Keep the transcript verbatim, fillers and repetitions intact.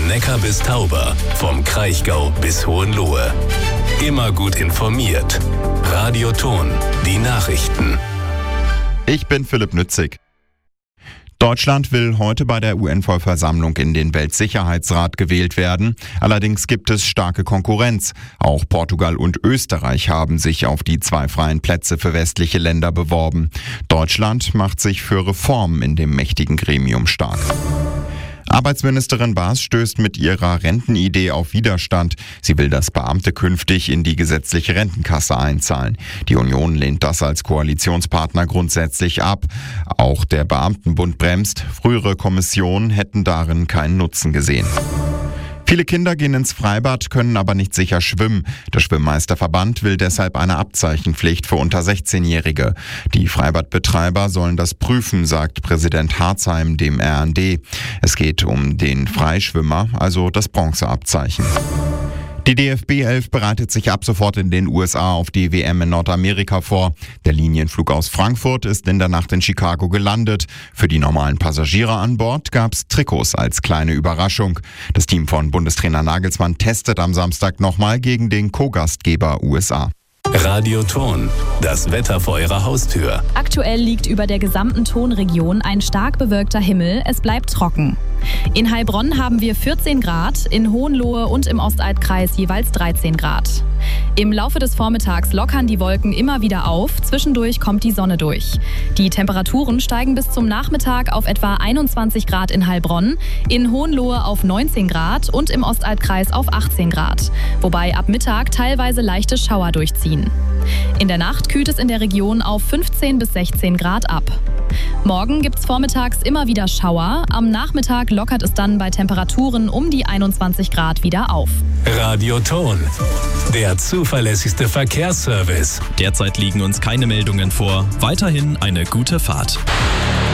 Neckar bis Tauber, vom Kraichgau bis Hohenlohe. Immer gut informiert. Radio Thon, die Nachrichten. Ich bin Philipp Nützig. Deutschland will heute bei der U N-Vollversammlung in den Weltsicherheitsrat gewählt werden. Allerdings gibt es starke Konkurrenz. Auch Portugal und Österreich haben sich auf die zwei freien Plätze für westliche Länder beworben. Deutschland macht sich für Reformen in dem mächtigen Gremium stark. Arbeitsministerin Baas stößt mit ihrer Rentenidee auf Widerstand. Sie will, dass Beamte künftig in die gesetzliche Rentenkasse einzahlen. Die Union lehnt das als Koalitionspartner grundsätzlich ab. Auch der Beamtenbund bremst. Frühere Kommissionen hätten darin keinen Nutzen gesehen. Viele Kinder gehen ins Freibad, können aber nicht sicher schwimmen. Der Schwimmmeisterverband will deshalb eine Abzeichenpflicht für unter sechzehnjährige. Die Freibadbetreiber sollen das prüfen, sagt Präsident Harzheim dem R N D. Es geht um den Freischwimmer, also das Bronzeabzeichen. Die D F B elf bereitet sich ab sofort in den U S A auf die W M in Nordamerika vor. Der Linienflug aus Frankfurt ist in der Nacht in Chicago gelandet. Für die normalen Passagiere an Bord gab's Trikots als kleine Überraschung. Das Team von Bundestrainer Nagelsmann testet am Samstag nochmal gegen den Co-Gastgeber U S A. Radio Thon, das Wetter vor Ihrer Haustür. Aktuell liegt über der gesamten Thonregion ein stark bewölkter Himmel. Es bleibt trocken. In Heilbronn haben wir vierzehn Grad, in Hohenlohe und im Ostalbkreis jeweils dreizehn Grad. Im Laufe des Vormittags lockern die Wolken immer wieder auf, zwischendurch kommt die Sonne durch. Die Temperaturen steigen bis zum Nachmittag auf etwa einundzwanzig Grad in Heilbronn, in Hohenlohe auf neunzehn Grad und im Ostalbkreis auf achtzehn Grad. Wobei ab Mittag teilweise leichte Schauer durchziehen. In der Nacht kühlt es in der Region auf fünfzehn bis sechzehn Grad ab. Morgen gibt's vormittags immer wieder Schauer. Am Nachmittag lockert es dann bei Temperaturen um die einundzwanzig Grad wieder auf. Radio Thon, der zuverlässigste Verkehrsservice. Derzeit liegen uns keine Meldungen vor. Weiterhin eine gute Fahrt.